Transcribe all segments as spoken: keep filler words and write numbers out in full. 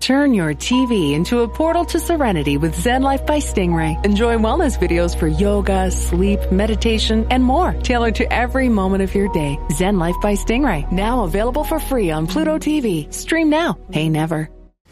Turn your T V into a portal to serenity with Zen Life by Stingray. Enjoy wellness videos for yoga, sleep, meditation, and more, tailored to every moment of your day. Zen Life by Stingray, now available for free on Pluto T V. Stream now, pay never.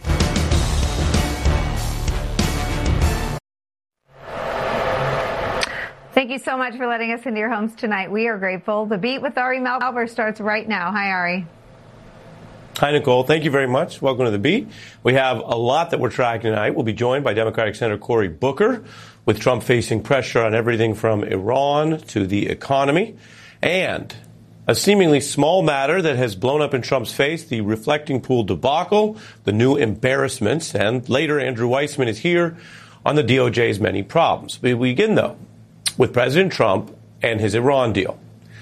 Thank you so much for letting us into your homes tonight. We are grateful. The Beat with Ari Melber starts right now. Hi, Ari. Hi, Nicole. Thank you very much. Welcome to The Beat. We have a lot that we're tracking tonight. We'll be joined by Democratic Senator Cory Booker, with Trump facing pressure on everything from Iran to the economy, and a seemingly small matter that has blown up in Trump's face, the reflecting pool debacle, the new embarrassments, and later Andrew Weissmann is here on the D O J's many problems. We begin, though, with President Trump and his Iran deal.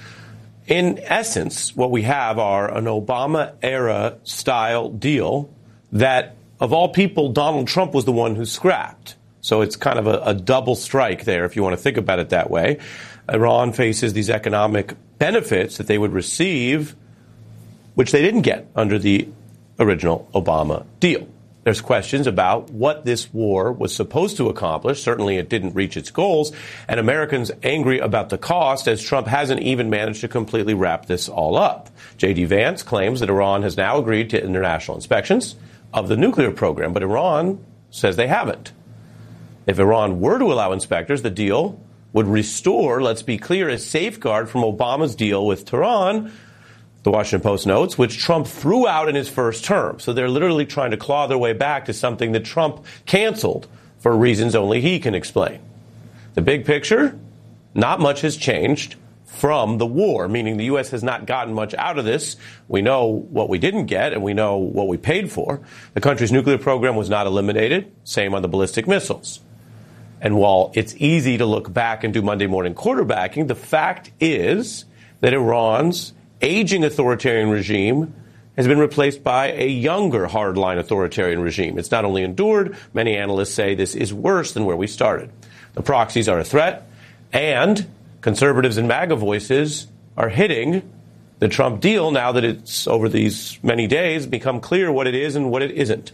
In essence, what we have are an Obama-era style deal that, of all people, Donald Trump was the one who scrapped. So it's kind of a, a double strike there, if you want to think about it that way. Iran faces these economic benefits that they would receive, which they didn't get under the original Obama deal. There's questions about what this war was supposed to accomplish. Certainly it didn't reach its goals. And Americans angry about the cost, as Trump hasn't even managed to completely wrap this all up. J D. Vance claims that Iran has now agreed to international inspections of the nuclear program, but Iran says they haven't. If Iran were to allow inspectors, the deal would restore, let's be clear, a safeguard from Obama's deal with Tehran, the Washington Post notes, which Trump threw out in his first term. So they're literally trying to claw their way back to something that Trump canceled for reasons only he can explain. The big picture, not much has changed from the war, meaning the U S has not gotten much out of this. We know what we didn't get, and we know what we paid for. The country's nuclear program was not eliminated. Same on the ballistic missiles. And while it's easy to look back and do Monday morning quarterbacking, the fact is that Iran's aging authoritarian regime has been replaced by a younger hardline authoritarian regime. It's not only endured, many analysts say this is worse than where we started. The proxies are a threat, and conservatives and MAGA voices are hitting the Trump deal now that it's, over these many days, become clear what it is and what it isn't.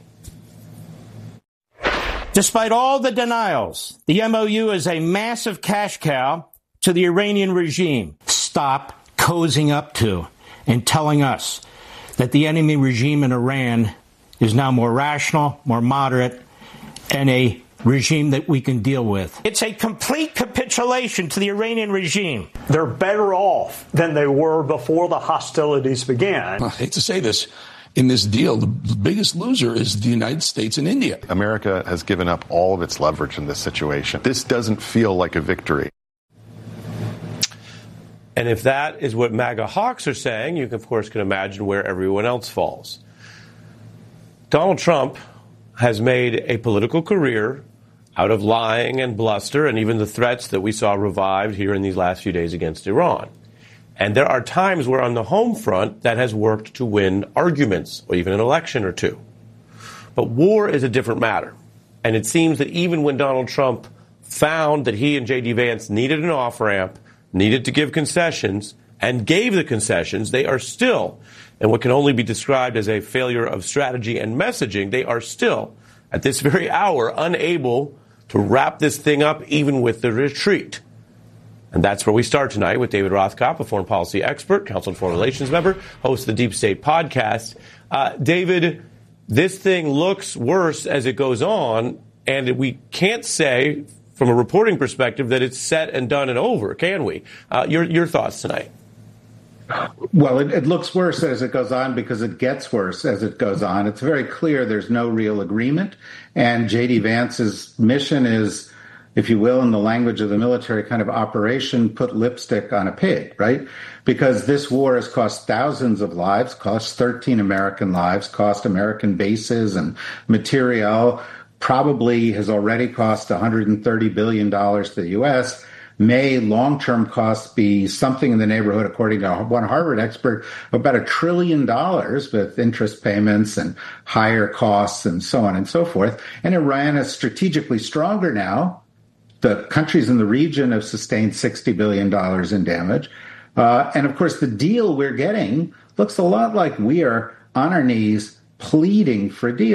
Despite all the denials, the M O U is a massive cash cow to the Iranian regime. Stop cozying up to and telling us that the enemy regime in Iran is now more rational, more moderate, and a regime that we can deal with. It's a complete capitulation to the Iranian regime. They're better off than they were before the hostilities began. I hate to say this. In this deal, the biggest loser is the United States and India. America has given up all of its leverage in this situation. This doesn't feel like a victory. And if that is what MAGA hawks are saying, you, of course, can imagine where everyone else falls. Donald Trump has made a political career out of lying and bluster and even the threats that we saw revived here in these last few days against Iran. And there are times where on the home front that has worked to win arguments or even an election or two. But war is a different matter. And it seems that even when Donald Trump found that he and J D. Vance needed an off-ramp, needed to give concessions, and gave the concessions, they are still, in what can only be described as a failure of strategy and messaging, they are still, at this very hour, unable to wrap this thing up even with the retreat. And that's where we start tonight with David Rothkopf, a foreign policy expert, Council on Foreign Relations member, host of the Deep State podcast. Uh, David, this thing looks worse as it goes on, and we can't say from a reporting perspective that it's set and done and over, can we? Uh, your your thoughts tonight? Well, it, it looks worse as it goes on because it gets worse as it goes on. It's very clear there's no real agreement, and J D. Vance's mission is, if you will, in the language of the military, kind of operation put lipstick on a pig, right? Because this war has cost thousands of lives, cost thirteen American lives, cost American bases and materiel, probably has already cost one hundred thirty billion dollars to the U S. May long-term costs be something in the neighborhood, according to one Harvard expert, about a trillion dollars with interest payments and higher costs and so on and so forth. And Iran is strategically stronger now. The countries in the region have sustained sixty billion dollars in damage. Uh, and of course, the deal we're getting looks a lot like we are on our knees pleading for a deal.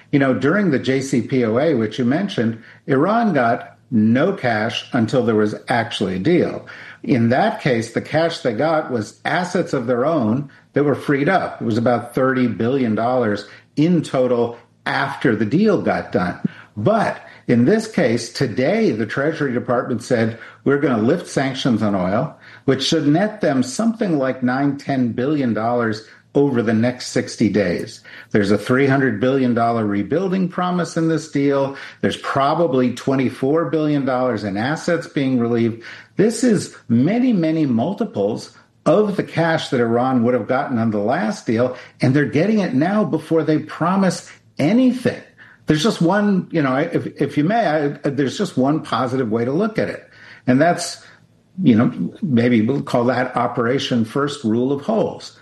You know, during the J C P O A, which you mentioned, Iran got no cash until there was actually a deal. In that case, the cash they got was assets of their own that were freed up. It was about thirty billion dollars in total after the deal got done. But in this case, today, the Treasury Department said we're going to lift sanctions on oil, which should net them something like nine, ten billion dollars over the next sixty days. There's a three hundred billion dollars rebuilding promise in this deal. There's probably twenty-four billion dollars in assets being relieved. This is many, many multiples of the cash that Iran would have gotten on the last deal, and they're getting it now before they promise anything. There's just one, you know, if, if you may, I, there's just one positive way to look at it. And that's, you know, maybe we'll call that Operation First Rule of Holes.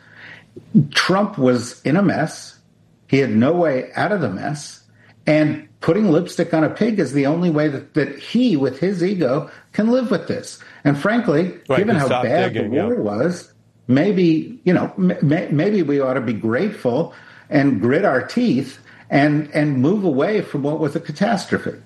Trump was in a mess. He had no way out of the mess. And putting lipstick on a pig is the only way that, that he, with his ego, can live with this. And frankly, right, given how bad digging, the war yeah. was, maybe, you know, m- maybe we ought to be grateful and grit our teeth and and move away from what was a catastrophe.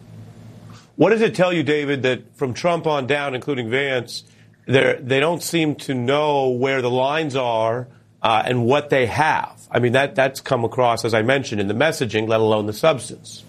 What does it tell you, David, that from Trump on down, including Vance, they don't seem to know where the lines are uh, and what they have? I mean, that that's come across, as I mentioned, in the messaging, let alone the substance.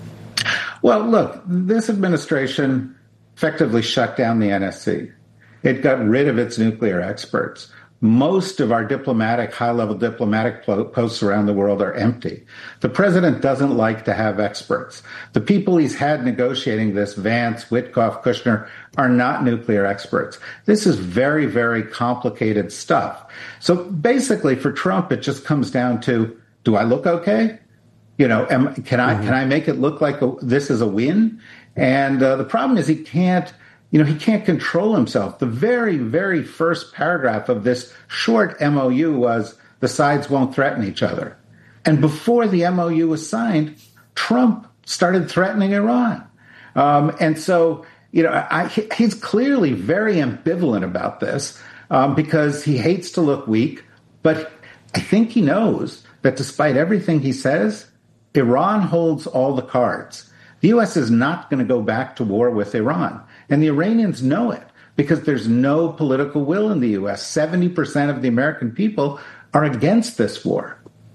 Well, look, this administration effectively shut down the N S C. It got rid of its nuclear experts. Most of our diplomatic, high-level diplomatic posts around the world are empty. The president doesn't like to have experts. The people he's had negotiating this, Vance, Witkoff, Kushner, are not nuclear experts. This is very, very complicated stuff. So basically, for Trump, it just comes down to, do I look okay? You know, am, can I mm-hmm. can I make it look like a, this is a win? And uh, the problem is he can't. You know, he can't control himself. The very, very first paragraph of this short M O U was the sides won't threaten each other. And before the M O U was signed, Trump started threatening Iran. Um, and so, you know, I, he's clearly very ambivalent about this um, because he hates to look weak. But I think he knows that despite everything he says, Iran holds all the cards. The U S is not going to go back to war with Iran. And the Iranians know it because there's no political will in the U S. seventy percent of the American people are against this war.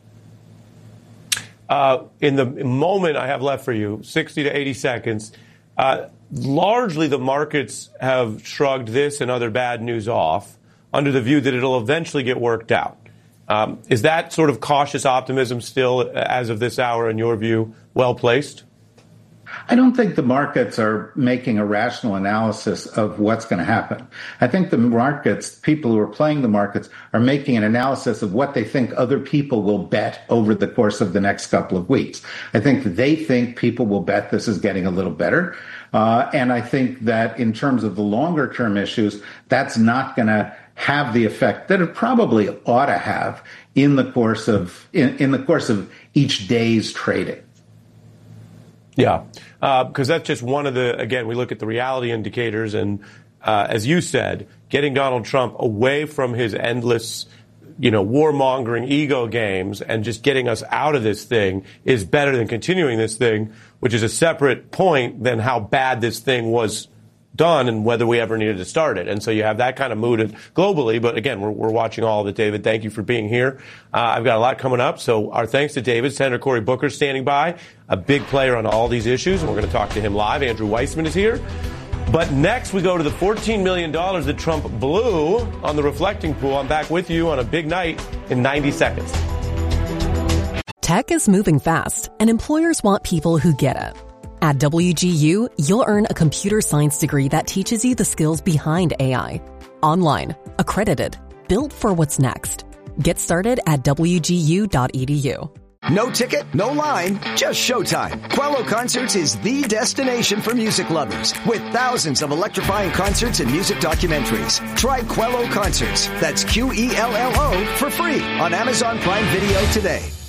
Uh, in the moment I have left for you, sixty to eighty seconds, uh, largely the markets have shrugged this and other bad news off under the view that it'll eventually get worked out. Um, is that sort of cautious optimism still, as of this hour, in your view, well placed? I don't think the markets are making a rational analysis of what's going to happen. I think the markets, people who are playing the markets, are making an analysis of what they think other people will bet over the course of the next couple of weeks. I think they think people will bet this is getting a little better. Uh, and I think that in terms of the longer term issues, that's not going to have the effect that it probably ought to have in the course of in, in the course of each day's trading. Yeah, because uh, that's just one of the, again, we look at the reality indicators, and uh, as you said, getting Donald Trump away from his endless, you know, warmongering ego games and just getting us out of this thing is better than continuing this thing, which is a separate point than how bad this thing was done and whether we ever needed to start it. And so you have that kind of mood globally. But again, we're, we're watching all of it, David. Thank you for being here. Uh, I've got a lot coming up. So our thanks to David. Senator Cory Booker standing by, a big player on all these issues. And we're going to talk to him live. Andrew Weissmann is here. But next we go to the fourteen million dollars that Trump blew on the reflecting pool. I'm back with you on a big night in ninety seconds. Tech is moving fast, and employers want people who get it. At W G U, you'll earn a computer science degree that teaches you the skills behind A I. Online, accredited, built for what's next. Get started at W G U dot E D U. No ticket, no line, just showtime. Quello Concerts is the destination for music lovers with thousands of electrifying concerts and music documentaries. Try Quello Concerts, that's Q E L L O, for free on Amazon Prime Video today.